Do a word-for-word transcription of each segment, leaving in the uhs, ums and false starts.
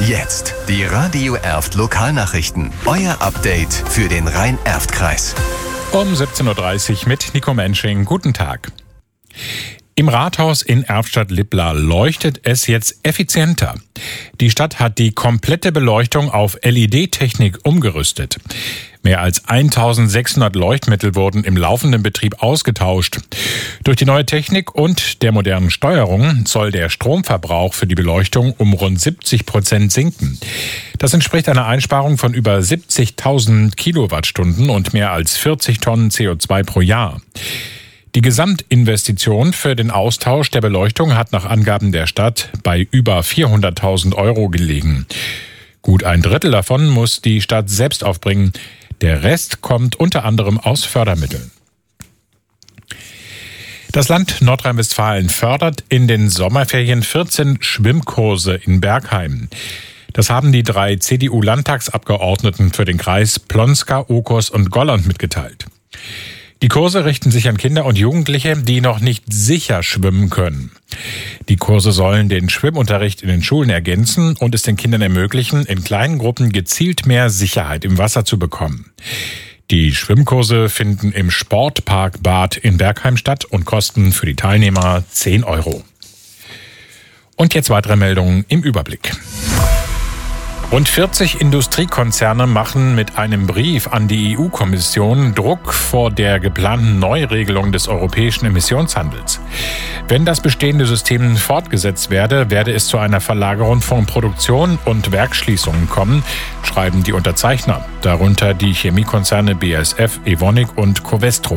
Jetzt die Radio Erft Lokalnachrichten. Euer Update für den Rhein-Erft-Kreis. Um siebzehn Uhr dreißig mit Nico Mensching. Guten Tag. Im Rathaus in Erftstadt-Lippla leuchtet es jetzt effizienter. Die Stadt hat die komplette Beleuchtung auf L E D-Technik umgerüstet. Mehr als eintausendsechshundert Leuchtmittel wurden im laufenden Betrieb ausgetauscht. Durch die neue Technik und der modernen Steuerung soll der Stromverbrauch für die Beleuchtung um rund siebzig Prozent sinken. Das entspricht einer Einsparung von über siebzigtausend Kilowattstunden und mehr als vierzig Tonnen C O zwei pro Jahr. Die Gesamtinvestition für den Austausch der Beleuchtung hat nach Angaben der Stadt bei über vierhunderttausend Euro gelegen. Gut ein Drittel davon muss die Stadt selbst aufbringen. Der Rest kommt unter anderem aus Fördermitteln. Das Land Nordrhein-Westfalen fördert in den Sommerferien vierzehn Schwimmkurse in Bergheim. Das haben die drei C D U-Landtagsabgeordneten für den Kreis Plonska, Okos und Golland mitgeteilt. Die Kurse richten sich an Kinder und Jugendliche, die noch nicht sicher schwimmen können. Die Kurse sollen den Schwimmunterricht in den Schulen ergänzen und es den Kindern ermöglichen, in kleinen Gruppen gezielt mehr Sicherheit im Wasser zu bekommen. Die Schwimmkurse finden im Sportpark Bad in Bergheim statt und kosten für die Teilnehmer zehn Euro. Und jetzt weitere Meldungen im Überblick. Rund vierzig Industriekonzerne machen mit einem Brief an die E U-Kommission Druck vor der geplanten Neuregelung des europäischen Emissionshandels. Wenn das bestehende System fortgesetzt werde, werde es zu einer Verlagerung von Produktion und Werksschließungen kommen, schreiben die Unterzeichner, darunter die Chemiekonzerne B A S F, Evonik und Covestro.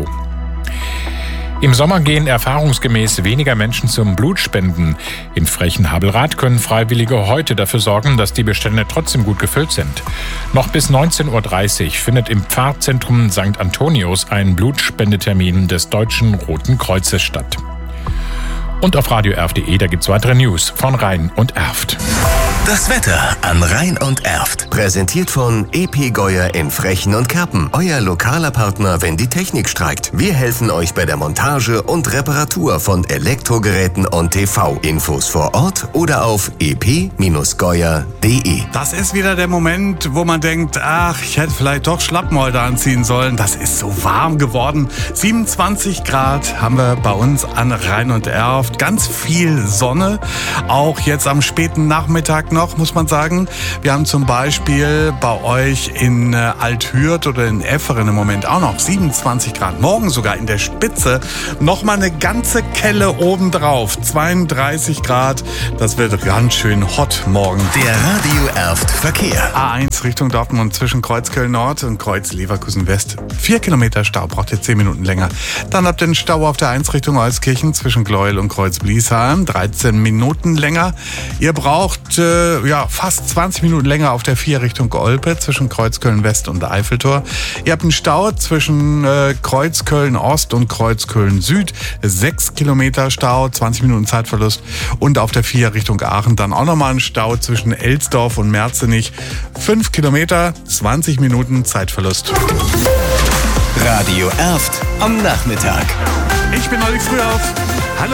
Im Sommer gehen erfahrungsgemäß weniger Menschen zum Blutspenden. In Frechen-Habelrath können Freiwillige heute dafür sorgen, dass die Bestände trotzdem gut gefüllt sind. Noch bis neunzehn Uhr dreißig findet im Pfarrzentrum Sankt Antonius ein Blutspendetermin des Deutschen Roten Kreuzes statt. Und auf radio erft punkt de, da gibt's weitere News von Rhein und Erft. Das Wetter an Rhein und Erft. Präsentiert von E P Geuer in Frechen und Kerpen. Euer lokaler Partner, wenn die Technik streikt. Wir helfen euch bei der Montage und Reparatur von Elektrogeräten und T V. Infos vor Ort oder auf e p geuer punkt de. Das ist wieder der Moment, wo man denkt, ach, ich hätte vielleicht doch Schlappmolde anziehen sollen. Das ist so warm geworden. siebenundzwanzig Grad haben wir bei uns an Rhein und Erft. Ganz viel Sonne. Auch jetzt am späten Nachmittag noch, muss man sagen. Wir haben zum Beispiel bei euch in äh, Althürth oder in Efferen im Moment auch noch siebenundzwanzig Grad. Morgen sogar in der Spitze nochmal eine ganze Kelle obendrauf. zweiunddreißig Grad. Das wird ganz schön hot morgen. Der Radio Erft Verkehr. A eins Richtung Dortmund zwischen Kreuzköln Nord und Kreuz Leverkusen West. Vier Kilometer Stau, braucht ihr zehn Minuten länger. Dann habt ihr den Stau auf der eins Richtung Euskirchen zwischen Gleuel und Kreuz-Bliesheim. dreizehn Minuten länger. Ihr braucht äh, ja fast zwanzig Minuten länger auf der vier Richtung Olpe zwischen Kreuzköln West und Eiffeltor. Ihr habt einen Stau zwischen äh, Kreuzköln Ost und Kreuzköln Süd. sechs Kilometer Stau, zwanzig Minuten Zeitverlust. Und auf der vier Richtung Aachen dann auch nochmal ein Stau zwischen Elsdorf und Merzenich. fünf Kilometer, zwanzig Minuten Zeitverlust. Radio Erft am Nachmittag. Ich bin Olli Frühauf. Hallo.